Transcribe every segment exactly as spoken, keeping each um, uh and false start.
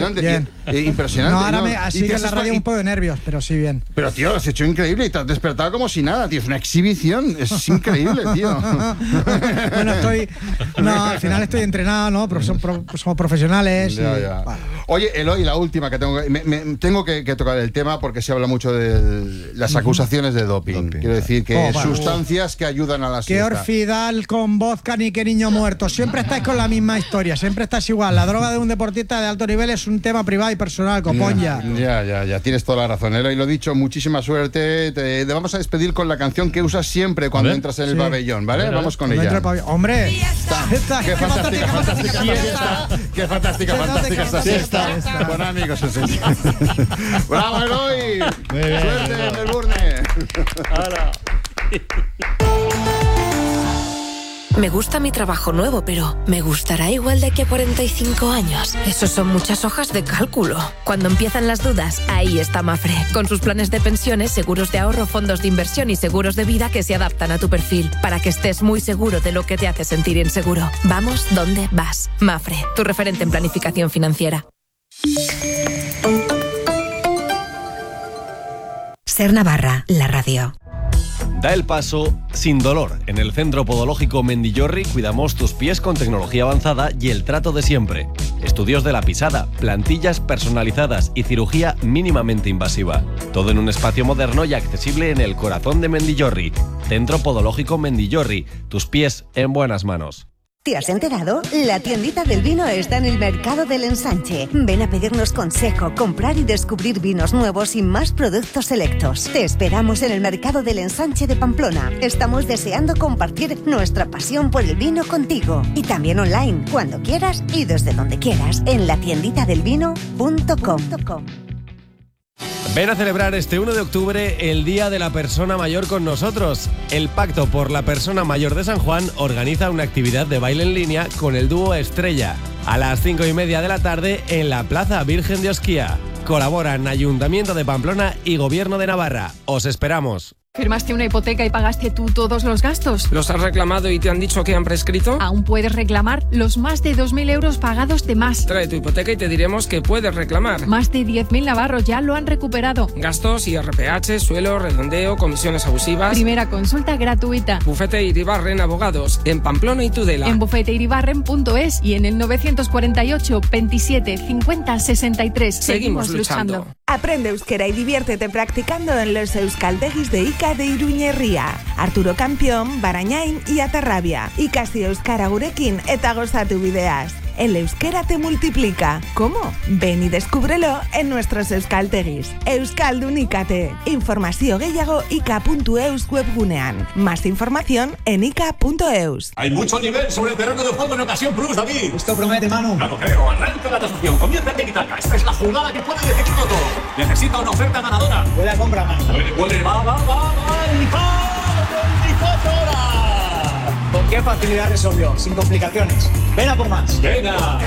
impresionante. Bien. Eh, impresionante. No, ahora ¿no? me, así que en la radio un poco de nervios, pero sí bien. Pero, tío, lo has hecho increíble y te has despertado como si nada, tío. Es una exhibición. Es increíble, tío. Bueno, estoy... No, al final estoy entrenado, ¿no? Pero son pro, somos profesionales. Ya, y, ya. Vale. Oye, Eloy, la última que tengo que... Me, me, tengo que, que tocar el tema porque se habla mucho de las acusaciones de doping. doping Quiero decir que oh, vale. sustancias que ayudan a la Qué siesta. orfidal con vodka ni qué niño muerto. Siempre estáis con la misma historia, siempre estás igual. La droga de un deportista de alto nivel es un tema privado y personal, copón ya. Ya, ya, ya, tienes toda la razón, Eloy. Lo dicho, muchísima suerte. Te, te vamos a despedir con la canción que usas siempre cuando entras en el sí. pabellón, ¿vale? Vamos con ella. Hombre, está, está, qué, qué fantástica, fantástica, fantástica fiesta. Qué fantástica, fantástica esta fiesta. Bueno, amigos, es el... ¡Bravo, Eloy! ¡Suerte en Melbourne! ¡Hala! Me gusta mi trabajo nuevo, pero ¿me gustará igual de aquí a cuarenta y cinco años? Eso son muchas hojas de cálculo. Cuando empiezan las dudas, ahí está Mafre. Con sus planes de pensiones, seguros de ahorro, fondos de inversión y seguros de vida que se adaptan a tu perfil, para que estés muy seguro de lo que te hace sentir inseguro. Vamos donde vas. Mafre, tu referente en planificación financiera. Ser Navarra, la radio. Da el paso sin dolor. En el Centro Podológico Mendillorri cuidamos tus pies con tecnología avanzada y el trato de siempre. Estudios de la pisada, plantillas personalizadas y cirugía mínimamente invasiva. Todo en un espacio moderno y accesible en el corazón de Mendillorri. Centro Podológico Mendillorri. Tus pies en buenas manos. ¿Te has enterado? La tiendita del vino está en el Mercado del Ensanche. Ven a pedirnos consejo, comprar y descubrir vinos nuevos y más productos selectos. Te esperamos en el Mercado del Ensanche de Pamplona. Estamos deseando compartir nuestra pasión por el vino contigo. Y también online, cuando quieras y desde donde quieras, en la tiendita del vino punto com. Ven a celebrar este uno de octubre el Día de la Persona Mayor con nosotros. El Pacto por la Persona Mayor de San Juan organiza una actividad de baile en línea con el dúo Estrella a las cinco y media de la tarde en la Plaza Virgen de Osquía. Colaboran Ayuntamiento de Pamplona y Gobierno de Navarra. Os esperamos. ¿Firmaste una hipoteca y pagaste tú todos los gastos? ¿Los has reclamado y te han dicho que han prescrito? Aún puedes reclamar los más de dos mil euros pagados de más. Trae tu hipoteca y te diremos que puedes reclamar. Más de diez mil navarros ya lo han recuperado. Gastos, I R P H, suelo, redondeo, comisiones abusivas. Primera consulta gratuita. Bufete Iribarren Abogados, en Pamplona y Tudela. En bufete iribarren punto es y en el novecientos cuarenta y ocho, veintisiete, cincuenta, sesenta y tres. Seguimos, Seguimos luchando. luchando. Aprende euskera y diviértete practicando en los euskaltegis de Ica de Iruña Herria, Arturo Campión, Barañain y Atarrabia. Ikasi euskara gurekin eta gozatu bideaz. El euskera te multiplica. ¿Cómo? Ven y descúbrelo en nuestros euskaltegis. Euskaldunikate. Informazio gehiago ika punto eus webgunean. Más información en ika punto eus. Hay mucho nivel sobre el terreno de juego en Ocasión Plus, David. Esto promete, Manu. No lo creo. Arranca la tasación. Comienza en Tiki-Taka. Esta es la jugada que puede decidirlo todo. Necesita una oferta ganadora. Huele a compra, Manu. Huele, huele, va, va, va, va. ¡Y va! veinticuatro horas! ¿Con qué facilidad resolvió? Sin complicaciones. Ven a por más. Venga.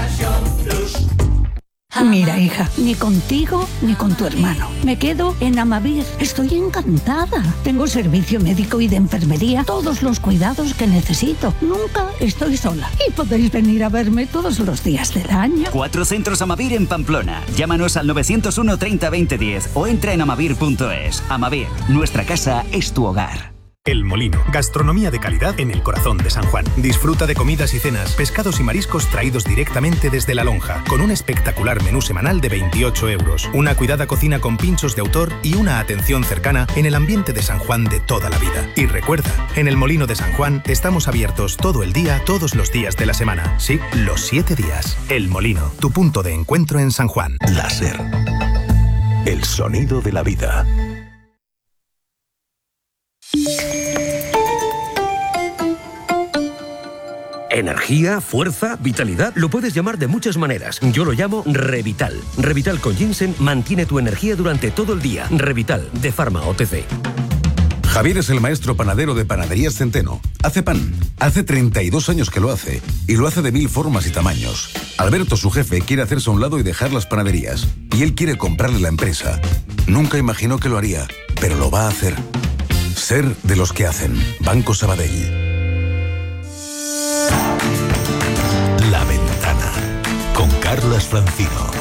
Mira, hija, ni contigo ni con tu hermano. Me quedo en Amavir. Estoy encantada. Tengo servicio médico y de enfermería, todos los cuidados que necesito. Nunca estoy sola. Y podéis venir a verme todos los días del año. Cuatro centros Amavir en Pamplona. Llámanos al nueve cero uno, treinta, veinte, diez o entra en amavir punto es. Amavir, nuestra casa es tu hogar. El Molino, gastronomía de calidad en el corazón de San Juan. Disfruta de comidas y cenas, pescados y mariscos traídos directamente desde La Lonja, con un espectacular menú semanal de veintiocho euros, una cuidada cocina con pinchos de autor y una atención cercana en el ambiente de San Juan de toda la vida. Y recuerda, en el Molino de San Juan estamos abiertos todo el día, todos los días de la semana. Sí, los siete días. El Molino, tu punto de encuentro en San Juan. Láser. El sonido de la vida. Energía, fuerza, vitalidad, lo puedes llamar de muchas maneras. Yo lo llamo Revital. Revital con ginseng mantiene tu energía durante todo el día. Revital, de Pharma O T C. Javier es el maestro panadero de Panaderías Centeno. Hace pan. Hace treinta y dos años que lo hace. Y lo hace de mil formas y tamaños. Alberto, su jefe, quiere hacerse a un lado y dejar las panaderías. Y él quiere comprarle la empresa. Nunca imaginó que lo haría, pero lo va a hacer. Ser de los que hacen. Banco Sabadell. La Ventana, con Carlas Francino.